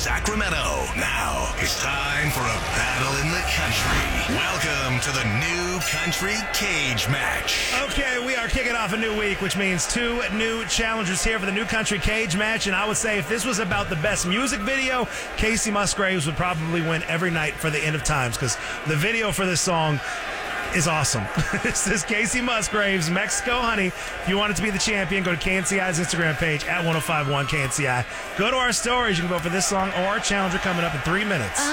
Sacramento. Now it's time for a battle in the country. Welcome to the New Country Cage Match. Okay, we are kicking off a new week, which means 2 new challengers here for the New Country Cage Match. And I would say if this was about the best music video, Casey Musgraves would probably win every night for the end of times, because the video for this song is awesome. This is Casey Musgraves, Mexico Honey. If you want it to be the champion, go to KNCI's Instagram page at 1051 KNCI. Go to our stories. You can vote for this song or our challenger coming up in 3 minutes.